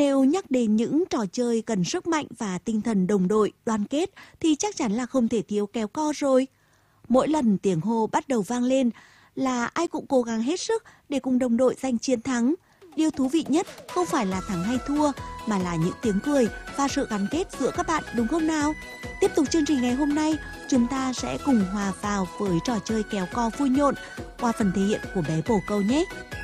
Nếu nhắc đến những trò chơi cần sức mạnh và tinh thần đồng đội, đoàn kết thì chắc chắn là không thể thiếu kéo co rồi. Mỗi lần tiếng hô bắt đầu vang lên là ai cũng cố gắng hết sức để cùng đồng đội giành chiến thắng. Điều thú vị nhất không phải là thắng hay thua mà là những tiếng cười và sự gắn kết giữa các bạn, đúng không nào? Tiếp tục chương trình ngày hôm nay, chúng ta sẽ cùng hòa vào với trò chơi kéo co vui nhộn qua phần thể hiện của bé bồ câu nhé.